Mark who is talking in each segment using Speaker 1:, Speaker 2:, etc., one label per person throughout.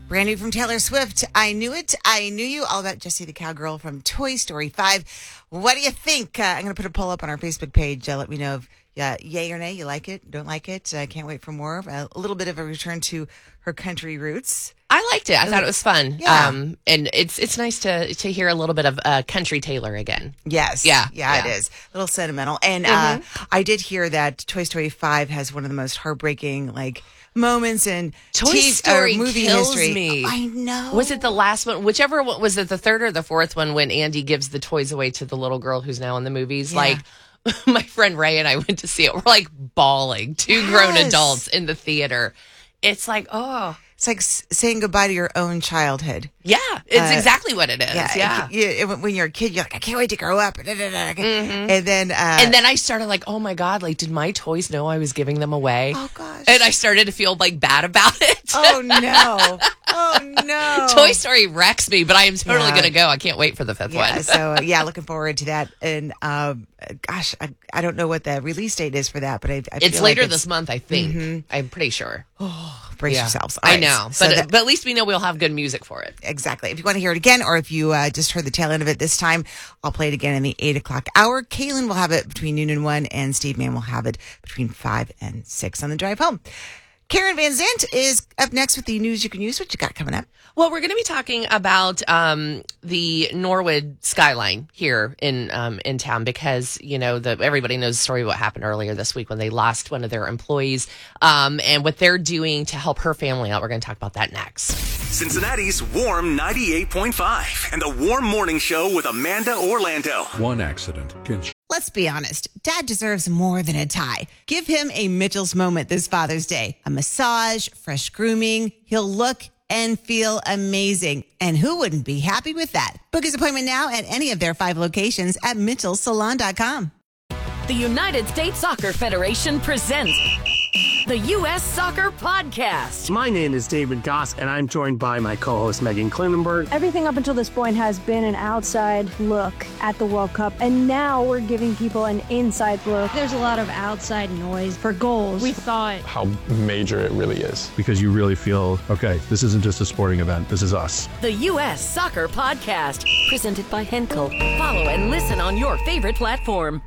Speaker 1: Brand new from Taylor Swift. I Knew It. I Knew You. All about Jessie the Cowgirl from Toy Story 5. What do you think? I'm going to put a poll up on our Facebook page. Let me know if yay or nay, you like it, don't like it. I can't wait for more. A little bit of a return to her country roots.
Speaker 2: I liked it. I thought it was fun.
Speaker 1: Yeah.
Speaker 2: And it's nice to hear a little bit of country Taylor again.
Speaker 1: Yes.
Speaker 2: Yeah.
Speaker 1: It is. A little sentimental. And I did hear that Toy Story 5 has one of the most heartbreaking, moments in
Speaker 2: Toy Story
Speaker 1: movie
Speaker 2: kills
Speaker 1: history.
Speaker 2: me.
Speaker 1: I know.
Speaker 2: Was it the last one? Whichever one, was it the third or the fourth one when Andy gives the toys away to the little girl who's now in the movies?
Speaker 1: Yeah.
Speaker 2: My friend Ray and I went to see it. We're bawling. Two grown adults in the theater. It's oh.
Speaker 1: It's like saying goodbye to your own childhood.
Speaker 2: Yeah, it's exactly what it is.
Speaker 1: Yeah. When you're a kid, you're like, I can't wait to grow up.
Speaker 2: Mm-hmm.
Speaker 1: And then
Speaker 2: I started oh my God, did my toys know I was giving them away?
Speaker 1: Oh gosh.
Speaker 2: And I started to feel bad about it.
Speaker 1: Oh no. Oh no.
Speaker 2: Toy Story wrecks me, but I am totally going to go. I can't wait for the fifth one.
Speaker 1: So looking forward to that. And gosh, I don't know what the release date is for that, but I
Speaker 2: it's
Speaker 1: feel
Speaker 2: later this month, I think. Mm-hmm. I'm pretty sure.
Speaker 1: Oh, brace yourselves.
Speaker 2: I know, but at least we know we'll have good music for it.
Speaker 1: Exactly. If you want to hear it again, or if you just heard the tail end of it this time, I'll play it again in the 8 o'clock hour. Kaylin will have it between noon and 1, and Steve Mann will have it between 5 and 6 on the drive home. Karen Van Zant is up next with the news you can use. What you got coming up?
Speaker 2: Well, we're going to be talking about the Norwood skyline here in town because, everybody knows the story of what happened earlier this week when they lost one of their employees and what they're doing to help her family out. We're going to talk about that next.
Speaker 3: Cincinnati's Warm 98.5 and the Warm Morning Show with Amanda Orlando.
Speaker 4: One accident can...
Speaker 1: Let's be honest. Dad deserves more than a tie. Give him a Mitchell's moment this Father's Day. A massage, fresh grooming. He'll look and feel amazing. And who wouldn't be happy with that? Book his appointment now at any of their 5 locations at mitchellsalon.com.
Speaker 5: The United States Soccer Federation presents the U.S. Soccer Podcast.
Speaker 6: My name is David Goss, and I'm joined by my co-host, Megan Klinenberg.
Speaker 7: Everything up until this point has been an outside look at the World Cup, and now we're giving people an inside look.
Speaker 8: There's a lot of outside noise for goals.
Speaker 9: We thought
Speaker 10: how major it really is.
Speaker 4: Because you really feel, okay, this isn't just a sporting event, this is us.
Speaker 5: The U.S. Soccer Podcast, presented by Henkel. Follow and listen on your favorite platform.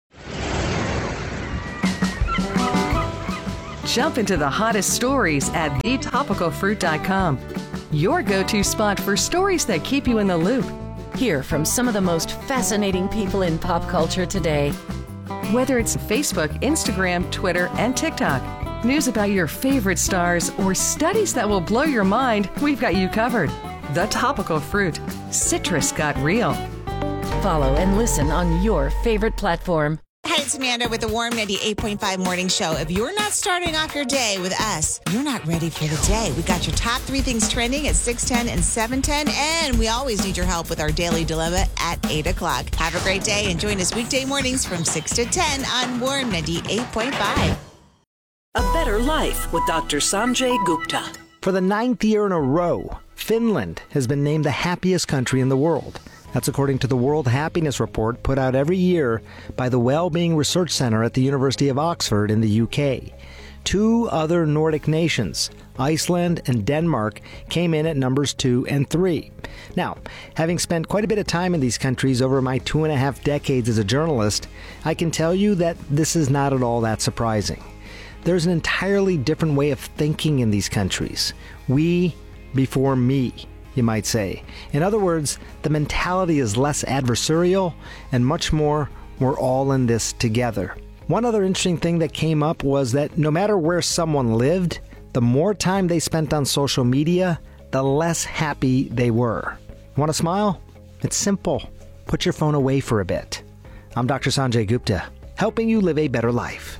Speaker 11: Jump into the hottest stories at thetopicalfruit.com. Your go-to spot for stories that keep you in the loop.
Speaker 5: Hear from some of the most fascinating people in pop culture today.
Speaker 11: Whether it's Facebook, Instagram, Twitter, and TikTok, news about your favorite stars, or studies that will blow your mind, we've got you covered. The Topical Fruit. Citrus got real.
Speaker 5: Follow and listen on your favorite platform.
Speaker 1: Hi, it's Amanda with the Warm 98.5 Morning Show. If you're not starting off your day with us, you're not ready for the day. We got your top 3 things trending at 6:10 and 7:10, and we always need your help with our daily dilemma at 8 o'clock. Have a great day and join us weekday mornings from 6 to 10 on Warm 98.5.
Speaker 12: A Better Life with Dr. Sanjay Gupta.
Speaker 13: For the 9th year in a row, Finland has been named the happiest country in the world. That's according to the World Happiness Report put out every year by the Wellbeing Research Centre at the University of Oxford in the UK. 2 other Nordic nations, Iceland and Denmark, came in at numbers 2 and 3. Now, having spent quite a bit of time in these countries over my 2.5 decades as a journalist, I can tell you that this is not at all that surprising. There's an entirely different way of thinking in these countries. We before me, you might say. In other words, the mentality is less adversarial and much more, we're all in this together. One other interesting thing that came up was that no matter where someone lived, the more time they spent on social media, the less happy they were. Want to smile? It's simple. Put your phone away for a bit. I'm Dr. Sanjay Gupta, helping you live a better life.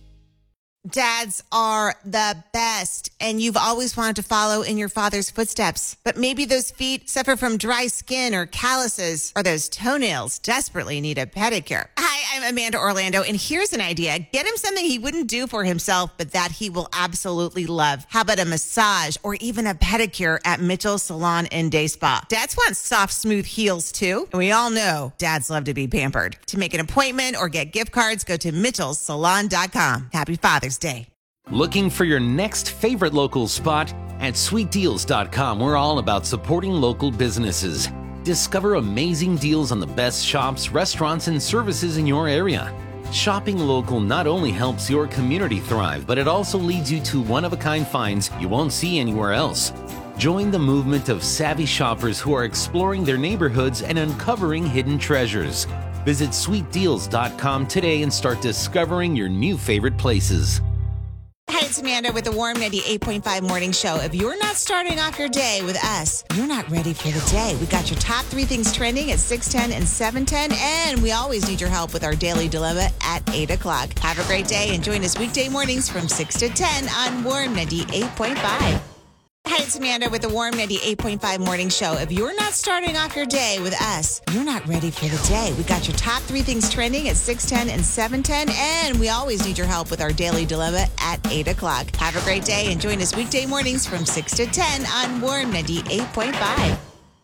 Speaker 1: Dads are the best, and you've always wanted to follow in your father's footsteps. But maybe those feet suffer from dry skin or calluses, or those toenails desperately need a pedicure. Hi, I'm Amanda Orlando, and here's an idea. Get him something he wouldn't do for himself, but that he will absolutely love. How about a massage or even a pedicure at Mitchell's Salon and Day Spa? Dads want soft, smooth heels, too. And we all know dads love to be pampered. To make an appointment or get gift cards, go to mitchellsalon.com. Happy Father's Day.
Speaker 14: Looking for your next favorite local spot?
Speaker 9: At sweetdeals.com, we're all about supporting local businesses. Discover amazing deals on the best shops, restaurants, and services in your area. Shopping local not only helps your community thrive, but it also leads you to one-of-a-kind finds you won't see anywhere else. Join the movement of savvy shoppers who are exploring their neighborhoods and uncovering hidden treasures. Visit sweetdeals.com today and start discovering your new favorite places.
Speaker 1: Hi, it's Amanda with the Warm 98.5 Morning Show. If you're not starting off your day with us, you're not ready for the day. We got your top 3 things trending at 6:10 and 7:10, and we always need your help with our Daily Dilemma at 8 o'clock. Have a great day and join us weekday mornings from 6 to 10 on Warm 98.5. Hi, it's Amanda with the Warm 98.5 Morning Show. If you're not starting off your day with us, you're not ready for the day. We got your top 3 things trending at 6:10 and 7:10, and we always need your help with our Daily Dilemma at 8 o'clock. Have a great day and join us weekday mornings from 6 to 10 on Warm 98.5.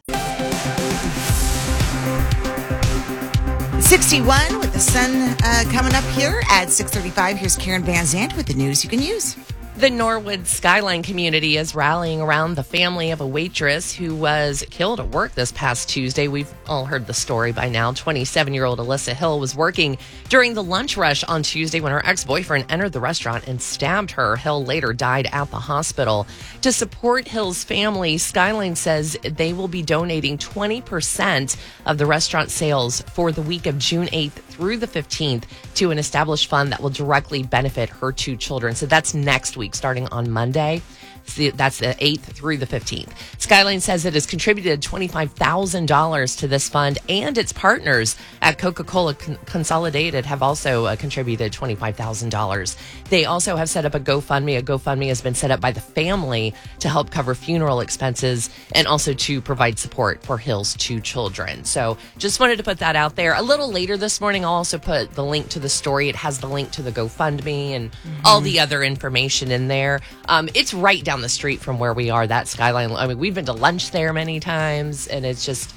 Speaker 1: 61 with the sun coming up here at 6:35. Here's Karen Van Zant with the news you can use.
Speaker 2: The Norwood Skyline community is rallying around the family of a waitress who was killed at work this past Tuesday. We've all heard the story by now. 27-year-old Alyssa Hill was working during the lunch rush on Tuesday when her ex-boyfriend entered the restaurant and stabbed her. Hill later died at the hospital. To support Hill's family, Skyline says they will be donating 20% of the restaurant sales for the week of June 8th through the 15th to an established fund that will directly benefit her 2 children. So that's next week, starting on Monday. That's the 8th through the 15th. Skyline says it has contributed $25,000 to this fund, and its partners at Coca-Cola Consolidated have also contributed $25,000. They also have set up a GoFundMe. A GoFundMe has been set up by the family to help cover funeral expenses and also to provide support for Hill's 2 children. So just wanted to put that out there. A little later this morning, I'll also put the link to the story. It has the link to the GoFundMe and all the other information in there. It's right down the street from where we are, that Skyline. I mean, we've been to lunch there many times, and it's just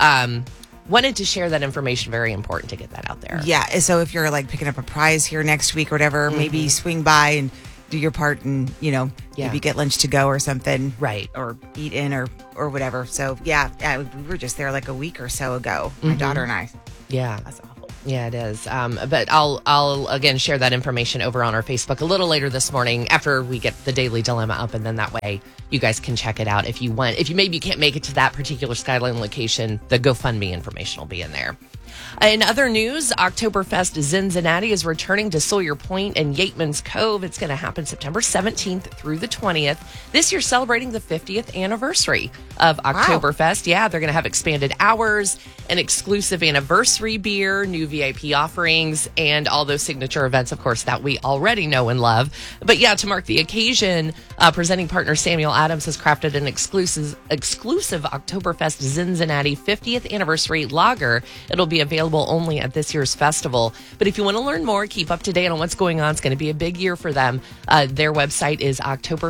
Speaker 2: wanted to share that information. Very important to get that out there.
Speaker 1: Yeah, so if you're like picking up a prize here next week or whatever, maybe swing by and do your part and, maybe get lunch to go or something.
Speaker 2: Right.
Speaker 1: Or eat in or whatever. So, yeah, we were just there like a week or so ago, my daughter and I.
Speaker 2: Yeah.
Speaker 1: That's awful.
Speaker 2: Yeah, it is. But I'll again share that information over on our Facebook a little later this morning after we get the Daily Dilemma up, and then that way you guys can check it out if you want. If you maybe can't make it to that particular Skyline location, the GoFundMe information will be in there. In other news, Oktoberfest Cincinnati is returning to Sawyer Point and Yateman's Cove. It's going to happen September 17th through the 20th. This year celebrating the 50th anniversary of Oktoberfest. Wow. Yeah, they're going to have expanded hours, an exclusive anniversary beer, new VIP offerings, and all those signature events, of course, that we already know and love. But yeah, to mark the occasion, presenting partner Samuel Adams has crafted an exclusive Oktoberfest Cincinnati 50th anniversary lager. It'll be available only at this year's festival. But if you want to learn more, keep up to date on what's going on. It's going to be a big year for them. Their website is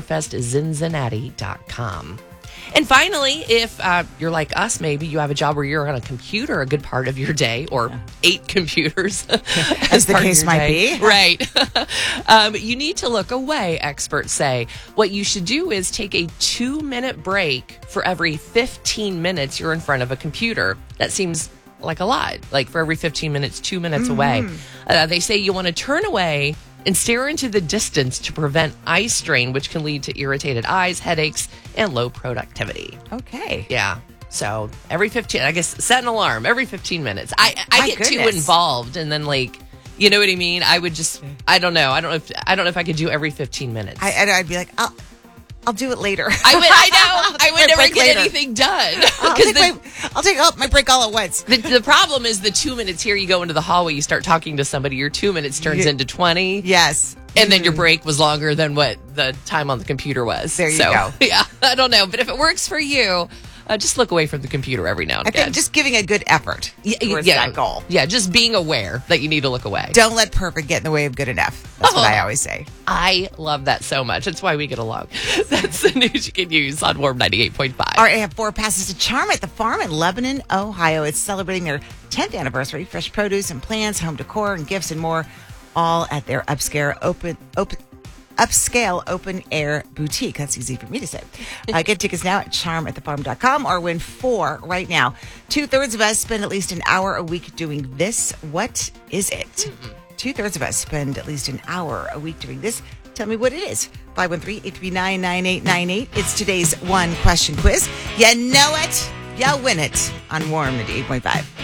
Speaker 2: oktoberfestcincinnati.com. And finally, if you're like us, maybe you have a job where you're on a computer a good part of your day, or 8 computers,
Speaker 1: as the case might be.
Speaker 2: Right. You need to look away, experts say. What you should do is take a 2-minute break for every 15 minutes you're in front of a computer. That seems like a lot. Like for every 15 minutes, 2 minutes away. They say you want to turn away and stare into the distance to prevent eye strain, which can lead to irritated eyes, headaches, and low productivity.
Speaker 1: Okay.
Speaker 2: Yeah. So every 15, I guess, set an alarm every 15 minutes. I get too involved, and then you know what I mean? I would just, I don't know. I don't know if I could do every 15 minutes. I'd
Speaker 1: be like, I'll do it later.
Speaker 2: I would never get anything done.
Speaker 1: I'll take my break all at once.
Speaker 2: The problem is the 2 minutes here, you go into the hallway, you start talking to somebody, your 2 minutes turns into 20.
Speaker 1: Yes.
Speaker 2: And then your break was longer than what the time on the computer was.
Speaker 1: There you go.
Speaker 2: Yeah, I don't know. But if it works for you, just look away from the computer every now and again.
Speaker 1: I think just giving a good effort towards that goal.
Speaker 2: Yeah, just being aware that you need to look away.
Speaker 1: Don't let perfect get in the way of good enough. That's what I always say.
Speaker 2: I love that so much. That's why we get along. That's the news you can use on Warm 98.5.
Speaker 1: All right, I have 4 passes to Charm at the Farm in Lebanon, Ohio. It's celebrating their 10th anniversary. Fresh produce and plants, home decor and gifts and more, all at their upscale upscale open-air boutique. That's easy for me to say. Get tickets now at charmatthefarm.com or win 4 right now. 2/3 of us spend at least an hour a week doing this. What is it? 2/3 of us spend at least an hour a week doing this. Tell me what it is. 513-839-9898. It's today's one question quiz. You know it. You'll win it on Warm 98.5.